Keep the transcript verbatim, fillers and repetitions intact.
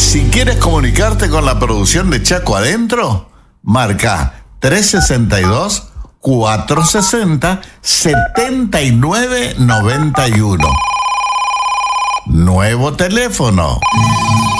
Si quieres comunicarte con la producción de Chaco Adentro, marca tres sesenta y dos, cuatrocientos sesenta, setenta y nueve noventa y uno. Nuevo teléfono